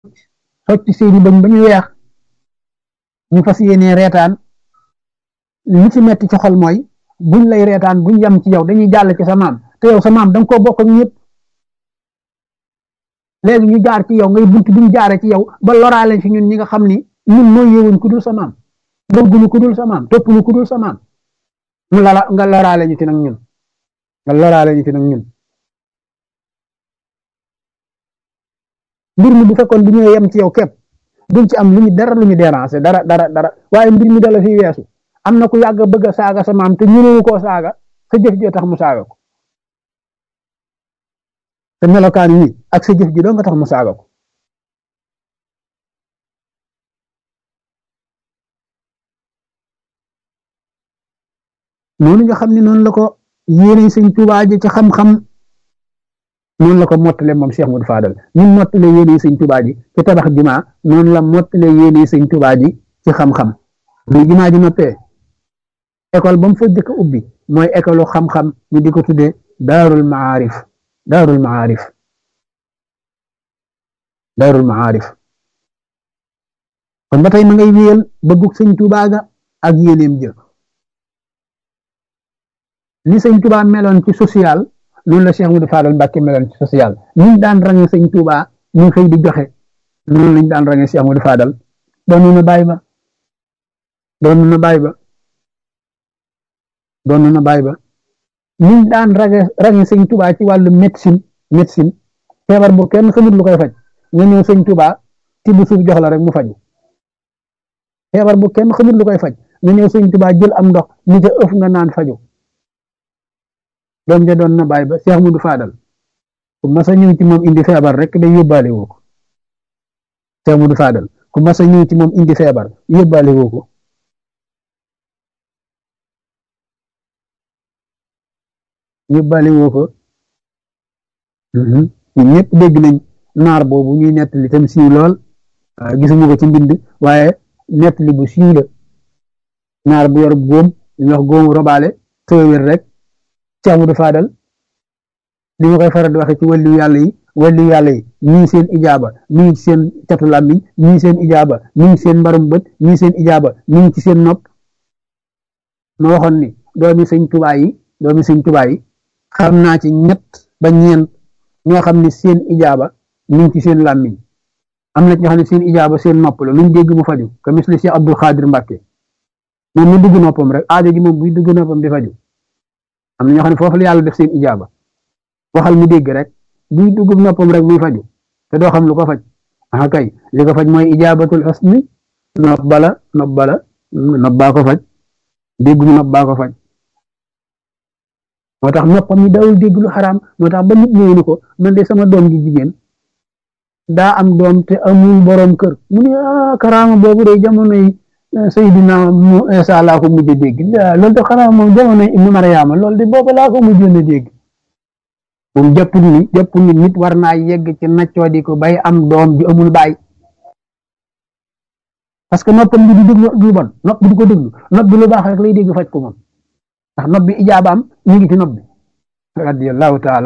socc seeni bëñ ba ñu weex ñu fas yéenee reetaan li ci metti ci xol mooy buñ lay reetaan buñ yem ci yow dañuy jàll ci sa maam te yow sa maam da nga koo bokk ak ñëpp léegi ñu jaar ci yow ngay bunt bi ñu jaaree ci yow ba loraale ci ñun ñi nga xam ni ñun mooy yewuñ ku dul sa maam bëgguñu ku dul sa maam toppuñu ku dul sa maam nga loraale ñu ci nag ñun nga loraale ñu ci nag ñun mbir mi bu fekkoon bu ñëwee yem ci yow képp duñ ci am lu ñu dara lu ñu déranger dara waaye mbir mi dala fi weesu am na ku yàgg bëgg a saaga sa maam te ñënewu koo saaga sa jëf ji tax mu saaga ko te melokaan yi ak sa jëf ji doo nga tax mu saaga ko noonu nga xam ne noonu la ko yéene sëñ Tuubaa ji ci xam-xam noonu la ko mottale moom Cheikh Modou Fadal ñun mottale yéene sëñ Tuubaa ji ci tabax jumaa noonu la mottale yéene sëñ Tuubaa ji ci xam-xam bu jumaa ji noppee école ba mu fa jëkk ubbi mooy école xam-xam ñu di ko tuddee daarul maarif daarul maarif daarul maarif kon ba tey ma ngay wéyal bëggug sëñ Tuubaa ga ak yéeneem jë li sëñ Tuubaa meloon ci social noonu la Cheikh Modou Fadal Mbàkke meloon ci social ñu daan range sëñ Tuubaa ñu xëy di joxe noonu lañ daan range Cheikh Modou Fadal doon na bàyyi ba doon na bàyyi ba doon na bàyyi ba ñu daan range sëñ Tuubaa ci wàllu médecine feebar bu kenn xamut lu koy faj nga ñëw sëñ Tuubaa tibb suuf jox la rek mu faju feebar bu kenn xamut lu koy faj nga ñëw sëñ Tuubaa jël am ndox ni ca ëf nga naan faju doom ja doon na bàyyi ba Cheikh Modou Fadal ku mas a ñëw ci moom indi feebar rek day yóbbaale woo ko Cheikh Modou Fadal ku mas a ñëw ci moom indi feebar yóbbaale woo ko yóbbaale woo ko ñun ñëpp dégg nañ naar boobu ñuy nettali tam siiw lool gisuma ko ci mbind waaye nettali bu siiw la naar bu yor góom ñu wax góomu robaale tëwér rek Cheikh Modou Fadal li ma koy faral di waxe ci wàllu yàlla yi ñii seen ijaaba mi ngi ci seen catu làmmiñ ñii seen ijaaba mi ngi ci seen mbarum bët ñii seen ijaaba mi ngi ci seen nopp ma waxoon ni doomi sëñ Tuubaa yi xam naa ci ñett ba ñeent ñoo xam ne seen ijaaba mi ngi ci seen làmmiñ am na ñoo xam ne seen ijaaba seen nopp la luñ dégg mu faju ka misli Cheikh Abdul Xaadir Mbàkke moom mu dugg noppam rek aajo ji moom buy dugg noppam di faju am na ñoo xam ne foofu la yàlla def seen ijaaba waxal mu dégg rek buy dugg noppam rek muy faju te doo xam lu ko faj ah kay li ko faj mooy ijaabatul xusni nopp baa ko faj dégg mu nopp baa ko faj moo tax noppam yi dawul dégg lu xaraam moo tax ba nit ñëwee ni ko man de sama doom ji jigéen daa am doom te amul borom kër mu ne karaama boobu de jamonoy Seydina Isa laa ko mujj a dégg loolu de xanaa moom jamonoy Ibnu Mariama loolu de boobu laa ko mujjoon a dégg moom jàpp ni nit war naa yegg ci naccoo di ko bay am doom bi amul baay parce que noppam bi du déglu lu bon nopp bi du ko déglu nopp bi lu baax rek lay dégg faj ko moom ndax nopp bi ijaabaam ñu ngi ci nopp bi radiyallahu taala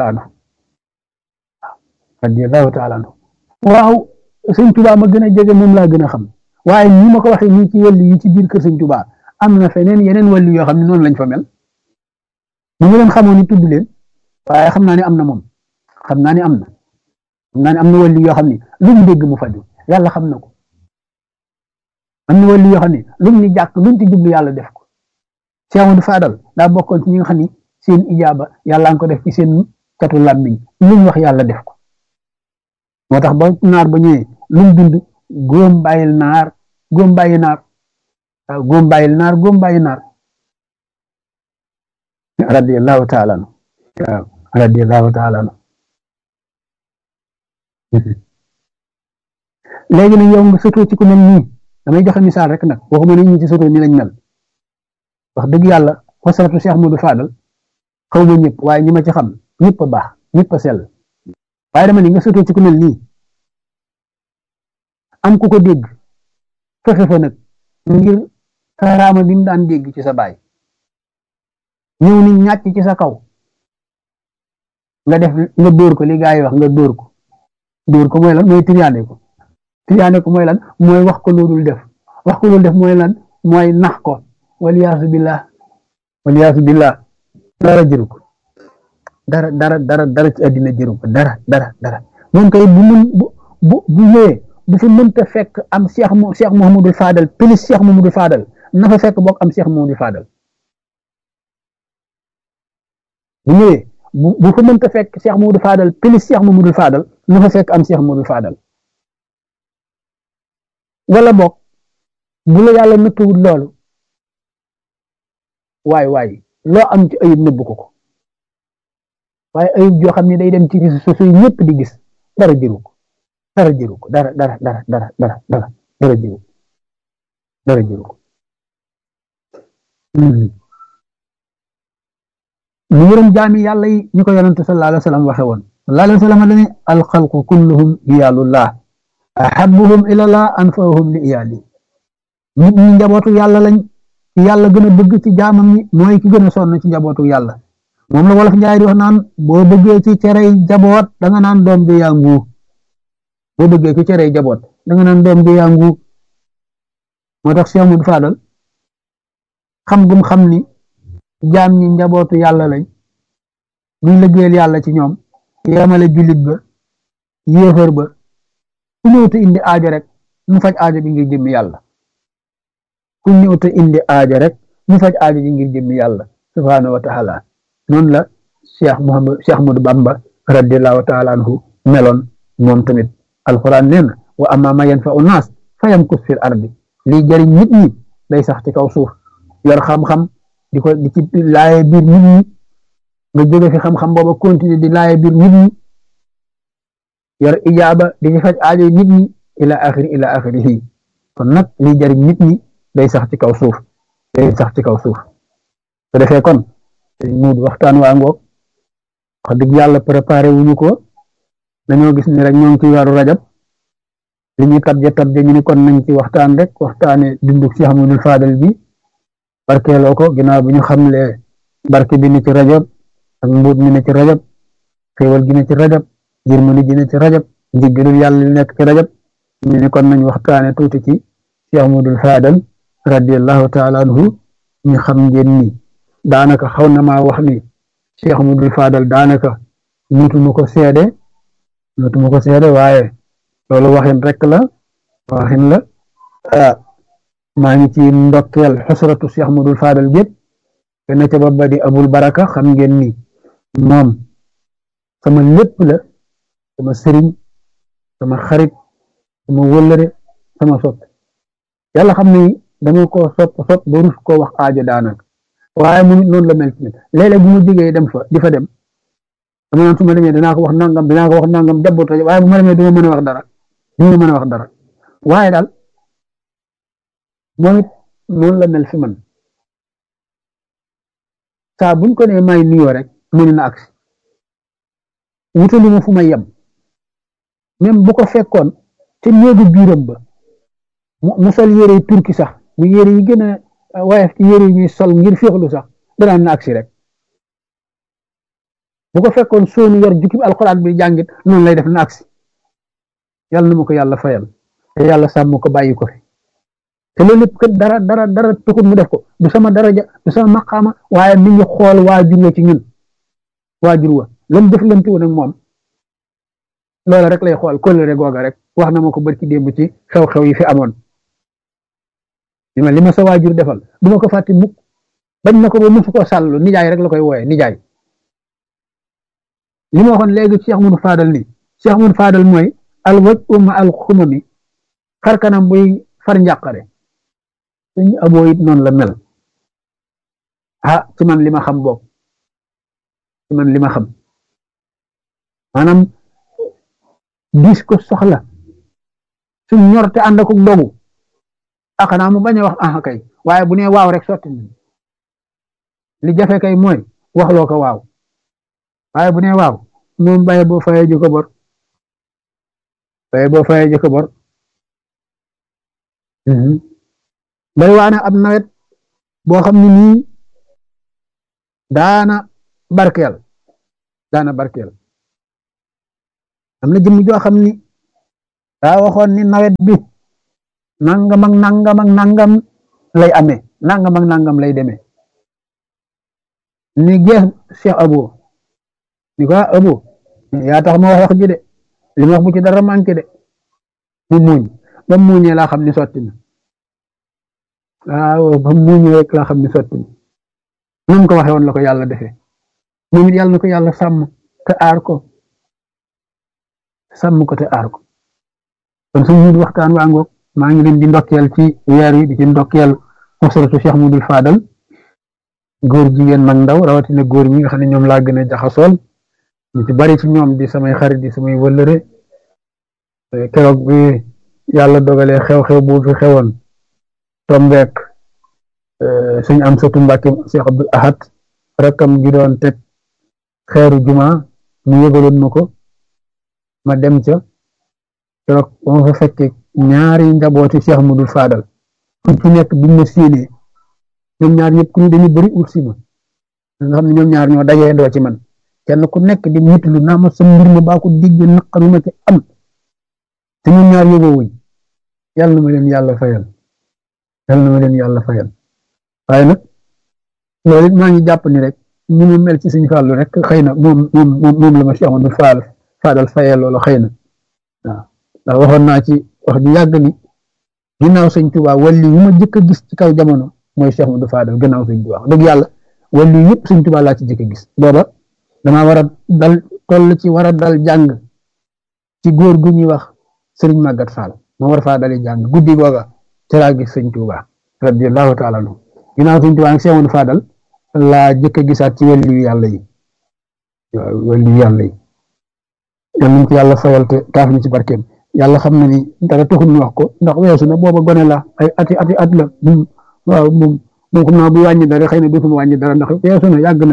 anhu waaw sëñ Tuubaa ma gën a jege moom laa gën a xam waaye ñi ma ko waxee nii ci wàllu yi ci biir kër sëñ Tuubaa am na feneen yeneen wàllu yoo xam ne noonu lañ fa mel mu ngi leen xamoon ni tudd leen waaye xam naa ne am na moom xam naa ne am na wàllu yoo xam ne lu ñu dégg mu faju yàlla xam na ko am na wàllu yoo xam ne luñ ni jàkk luñ ci jublu yàlla def ko Cheikh Modou Fadal daa bokkoon ci ñi nga xam ne seen ijaaba yàlla nga ko def ci seen catu làmmiñ luñ wax yàlla def ko moo tax ba naar ba ñëwee luñ dund góom bàyyil naar góom bàyyi naar waaw góom bàyyi naar radiyallahu taala anhu waaw radiyallahu taala anhu léegi nag yow nga sotoo ci ku mel nii damay joxe misaal rek nag waxuma ne ñi ci sotoo ni lañ mel wax dëgg yàlla xosaratu Cheikh Modou Fadal xaw ma ñëpp waaye ñi ma ci xam ñëpp a baax ñëpp a sell waaye dama ni nga sotoo ci ku mel nii am ku ko dégg fexe fa nag ngir karaama bi mu daan dégg ci sa baay ñëw ni ñàcc ci sa kaw nga dóor ko li gaa yi wax nga dóor ko mooy lan mooy triande ko triyaane ko mooy lan mooy wax ko loolu def wax ko loolu def mooy lan mooy nax ko waliyaasu billah waliyaasu billah dara jëru ko dara ci àddina jëru ko dara moom kay bu mun bu ñëwee bu fi mënta fekk am Cheikh Mouhamadul Fadal plus Cheikh Mouhamadul Fadal na fa fekk bokk am Cheikh Mouhamadul Fadal bu ñëwee bu fa mënta fekk Cheikh Mouhamadul Fadal plus Cheikh Mouhamadul Fadal na fa fekk am Cheikh Mouhamadul Fadal wala bokk bu la yàlla nëttuwul loolu waay loo am ci ayib nëbbu ko waaye ayib joo xam ne day dem ci réseaux sociaux yi ñëpp di gis dara jëru ko dara jëru ko dara jëru ko mu yërëm jaami yàlla yi ñu ko yonente sallallahu alayhi wa sallam waxe woon sallallahu alayhi wa sallam dane alxalqu kulluhum iyaalullah ahabuhum ilallah anfahum li iyaali nit ñi njabootu yàlla lañ yàlla gën a bëgg ci jaamam ñi mooy ki gën a sonn ci njabootu yàlla moom la wolof njaay di wax naan boo bëggee ci cerey jaboot da nga naan doom bi yàngu boo bëggee ci cerey jaboot da nga naan doom bi yàngu moo tax Cheikh Modou Fadal xam gum xam ni jaam ñi njabootu yàlla lañ buñ liggéeyal yàlla ci ñoom yemale jullit ba yéefar ba ku ñëw te indi aajo rek mu faj aajo bi ngir jëmmi yàlla ku ñëw te indi aajo rek mu faj aajo bi ngir jëmmi yàlla subhaanahu wa taala noonu la Cheikh Modou Bamba radiallahu taala anhu meloon moom tamit alquran nee na wa amma ma yanfa'u naas fa yamkus fil ardi liy jëriñ nit ñi day sax ci kaw suuf yor xam-xam di ci laaye biir nit ñi nga jóge fi xam-xam booba continuer di laaye biir nit ñi yor ijaaba di ci faj aajo nit ñi ila axirihi kon nag liy jëriñ nit ñi day sax ci kaw suuf su defee kon muud waxtaan waa ngoog wax dëgg yàlla préparé wuñu ko dañoo gis ni rek ñoo ngi ci weeru rajab li ñuy tabje ñu ni kon nañ ci waxtaan rek waxtaane dunduk Cheikh Mouhamadul Fadal bi barkeeloo ko ginnaaw bi ñu xamle barke bi ne ci rajab ak mbuut mi ne ci rajab xéewal gi ne ci rajab yërmande gi ne ci rajab njëggalul yàlla li nekk ci rajab ñu ni kon nañ waxtaane tuuti ci Cheikh Mouhamadul Fadal radiallahu taala anhu ñu xam ngeen ni daanaka xaw na maa wax ni Cheikh Mouhamadul Fadal daanaka mutuma ko seede waaye loolu waxin rek la maa ngi ci ndokkeel xusratu Cheikh Mouhamadul Fadal gépp kenn ca ba di abul baraka xam ngeen ni moom sama lépp la sama sëriñ sama xarit sama wëllëre sama sopp yàlla xam ni dama ko sopp ba rus koo wax aajo daanaka waaye mu nit noonu la mel ci léeg-léeg bu mu jógee dem fa di fa dem dama naan su ma demee dinaa ko wax nangam jabbota waaye bu ma demee duma mën a wax dara waaye daal moom it noonu la mel fi man saa buñ ko nee may nuyoo rek mën na agsi wutali ma fu may yem même bu ko fekkoon te néegu biiram ba mu sol yére yi turki sax mu yére yi gën a woyof ci yére yi ñuy sol ngir féexlu sax danaan na agsi rek bu ko fekkoon soonu yor jukki alxuraan bi jàngit noonu lay def na agsi yàlla na ma ko yàlla fayal te yàlla sàmm ko bàyyi ko fi te loolu lépp kat dara tuxut mu def ko du sama daraja du sama maqaama waaye mi ngi xool waajur wa ci ñun waajur wa lam jëflante woon ak moom loola rek lay xool kóllëre googa rek wax na ma ko barki démb ci xew-xew yi fi amoon li ma sa waajur defal du ma ko fàtte mukk bañ na ko ba musu ko sàllu nijaay rek la koy wooye nijaay li ma waxoon léegi Cheikh Mouhamadou Fadal ni Cheikh Mouhamadou Fadal mooy al waj uma al xumami xar kanam buy far njàqare suñu aboo it noonu la mel ci man li ma xam boog maanaam diis ko soxla suñ ñorte ànd ak dogu xanaa mu bañ a wax kay waaye bu nee waaw rek sotti nañ li jafe kay mooy waxloo ko waaw waaye bu nee waaw moom baye boo fayee ji ko bor bari waane ab nawet boo xam ne nii daana barkeel am na jëmm joo xam ni daa waxoon ni nawet bi nangam ak nangam ak nangam lay amee nangam ak nangam lay demee ni gees Cheikh Abo ni ko Abo yaa tax ma wax ji de li ma wax bu ci dara manqué de mu muuñ ba mu muuñee laa xam ni sotti na waaw ba mu muuñee rek laa xam ni sotti na nu ko waxee woon la ko yàlla defee moom it yàlla na ko yàlla sàmm te aar ko sàmm ko te aar ko kon suñu waxtaan waa ngoog maa ngi leen di ndokkeel ci weer wi di ci ndokkeel usratu Cheikh Mudul Fadal góor jigéen mag ndaw rawatina góor ñi nga xam ne ñoom laa gën a jaxasool ñu ci bari ci ñoom di samay xarit di samay wëllëre keroog bi yàlla dogalee xew-xew bu fi xewoon tombeek suñ am satu Mbàkke Cheikh Abdul Ahad rakkam gi doon teg xeeru juma ñu yëgaloon ma ko ma dem ca keroog ba ma fa fekkee ñaari njabooti Cheikh Mudul Fadal fu ci nekk biñ ma séenee ñoom ñaar ñëpp ku ñu dañu bëri ut si ma nga xam ne ñoom ñaar ñoo dajee ndoo ci man kenn ku nekk di mitlu naa ma sa mbir ma baa ko digg naqaru ma ci am te ñoom ñaar yóbboo wuñ yàlla na ma leen yàlla fayal yàlla na ma leen yàlla fayal waaye nag loolu it maa ngi jàpp ni rek ñu mu mel ci suñu fàllu rek xëy na moom la ma Cheikh Amadou Fadal fayal loolu xëy na waaw ndax waxoon naa ci wax ju yàgg ni ginnaaw sëñ Tuubaa wàllu yu ma jëkk a gis ci kaw jamono mooy Cheikh Amadou Fadal gannaaw sëñ Tuubaa wax dëgg yàlla wàllu yëpp sëñ Tuubaa laa ci jëkk a gis booba damaa war a dal toll ci war a dal jàng ci góor gu ñuy wax sëriñ Màggat Fall moo war faa dali jàng guddi googa ci laa gis sëñ Tuubaa radiyallahu taala anhu ginnaaw sëñ Tuubaa ak Cheikh Amadou Fadal laa jëkk a gisaat ci wàllu yàlla yi waaw wàllu yàlla yi yal nañ ci yàlla fayal te taaf ni ci barkeem yàlla xam na ni dara taxul ñu wax ko ndax weesu na booba gone la ay ati at la waaw moom xam naa bu wàññi dara xëy na dootul wàññi dara ndax weesu na yàgg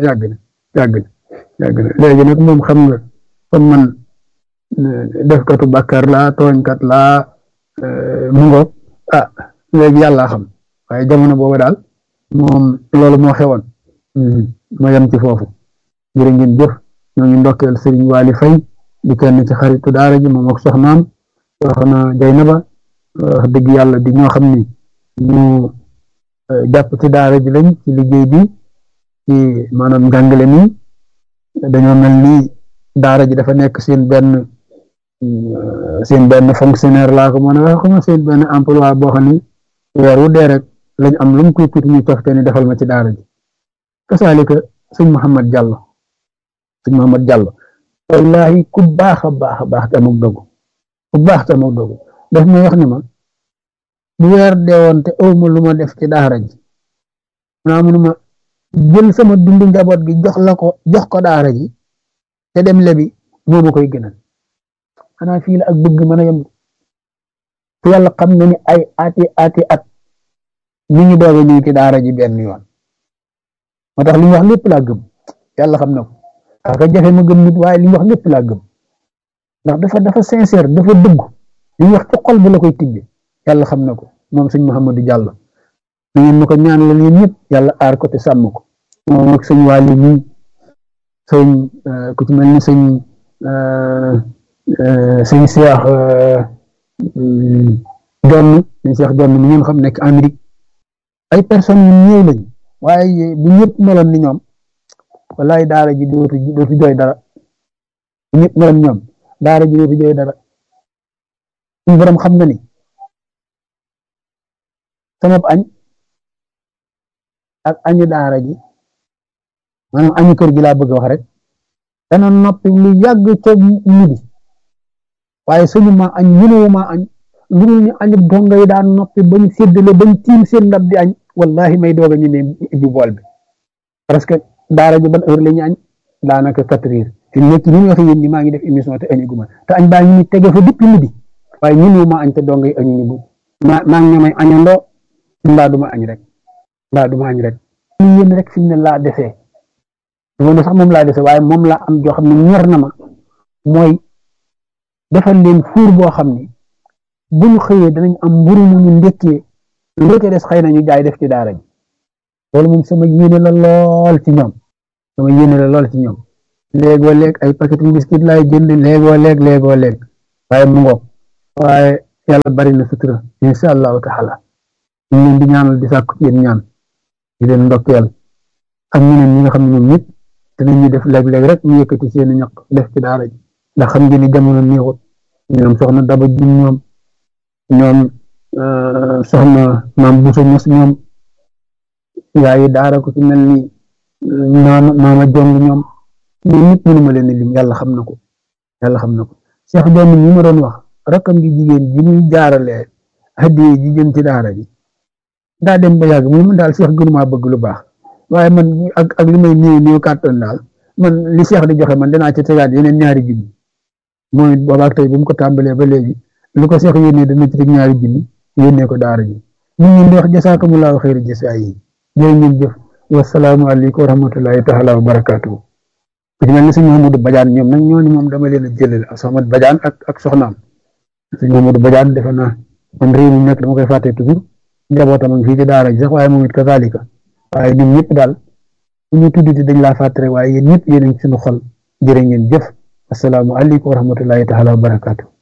na léegi nag moom xam nga kon man defkatu bàkkaar laa tooñkat laa mu ngoog léegi yàlla xam waaye jamono booba daal moom loolu moo xewoon ma yem ci foofu jërë ngeen jëf ñoo ngi ndokkeel Serigne Waly Faye di kenn ci xaritu daara ji moom ak soxnaam soxna Jaynaba wax dëgg yàlla di ñoo xam ni ñu jàpp ci daara ji lañ ci liggéey bi ci maanaam njàngale mi dañoo mel ni daara ji dafa nekk seen benn fonctionnaire laa ko mën a wax xam seen benn emploi boo xam ni weer wu dee rek lañ am lu mu koy tuuti ñu tofte ni defal ma ci daara ji kasaalika sëñ Mouhamed Diallo wallahi ku baax a baax te amul dogu daf may wax ni ma bu weer deewoon te awma lu ma def ci daara ji naa mënuma jël sama dundu njaboot gi jox ko daara ji te dem lebi moo ma koy gënal xanaa fii la ak bëgg mën a yem te yàlla xam na ni ay ati at ñu ngi doog a ñëw ci daara ji benn yoon moo tax li mu wax lépp laa gëm yàlla xam na ko aka jafe ma gëm nit waaye li mu wax lépp laa gëm ndax dafa sincère dafa dëgg li mu wax ci xol bi la koy tibbi yàlla xam na ko moom sëñ Mouhamadou Diallo ni ngeen ma ko ñaanal yéen ñëpp yàlla aar ko te sàmm ko moom ak sëñ Waly mi sëñ ku ci mel ni sëñ Cheikh Jonn mi ngeen xam nekk Amérique ay personnes yu ñëw lañ waaye bu ñëpp meloon ni ñoom wallaay daara ji dootu jooy dara bu ñëpp meloon ñoom daara ji dootu jooy dara suñu borom xam na ni sama añ ak añu daara ji maanaam añu kër gi laa bëgg a wax rek dana noppi lu yàgg ca midi waaye suñu ma añ mënuwu ma añ lu ñu añu donga yi daan noppi bañ séddale bañ tiim seen ndab di añ wallahi may doog a ñu ne ibbi bool bi parce que daara ji ban heure la ñu añ daanaka 4 heures fi nekk ni ñu wax yéen ni maa ngi def émission te añu guma te añ baa ngi ni tege fa depuis midi waaye mënuwu ma añ te donga yi añu ñu bu maa ngi may añandoo mbaa duma añ rek ñu yéen rek fi mu ne laa defee du ma ne sax moom laa defee waaye moom laa am joo xam ne ñor na ma mooy defal leen fuur boo xam ni bu ñu xëyee danañ am mburu mu ñu ndekkee lu ca des xëy na ñu jaay def ci daara ji loolu moom sama yéene la lool ci ñoom léegoo léeg ay paquet biscuit laay jënd léegoo léeg waaye mu ngoog waaye yàlla bari na sutura insha allahu taala ñu leen di ñaanal di sàkku ci yéen ñaan di leen ndokkeel ak ñeneen ñi nga xam ne ñoom ñëpp dinañu def léeg-léeg rek ñu yëkkati seeni ñaq def ci daara ji ndax xam ngeen ni jamono neexut ñoom soxna Daba Jum ñoom soxna maam Bousso Mos ñoom yaayi daara ko ci mel ni maama Jong ñoom ñëpp mënuma leen lim yàlla xam na ko yàlla xam na ko Cheikh Jong ñi ma doon wax rakkam gi jigéen ji muy jaaralee hadiye ji jëm ci daara ji daa dem ba yàgg mu daal Cheikh gënumaa bëgg lu baax waaye man ak li may néew kàttan daal man li Cheikh di joxe man danaa ci tegaat yeneen ñaari junni mooy boobaak tey bi mu ko tàmbalee ba léegi lu ko Cheikh yónnee dana ci teg ñaari junni yónnee ko daara ji ñu ngi di wax jasaakumullahu xayri jasaa yi jërë ngeen jëf wasalaamu aleykum wa rahmatullahi taala wa barakaatuhu ku ci mel ni sëñ Mamadou Badiane ñoom nag ñooñu moom dama leen a jëlale ak Soxna Badiane ak soxnaam sëñ Mamadou Badiane defe naa man réew mi nekk dama koy fàtte toujours njabootam ak fii ci daara ji sax waaye moom it kazalika waaye ñun ñëpp daal su ñu tuddati dañ laa fàtte rek waaye yéen ñëpp yéen a ngi suñu xol jërë ngeen jëf asalaamu aleykum wa rahmatullahi taala wa barakaatu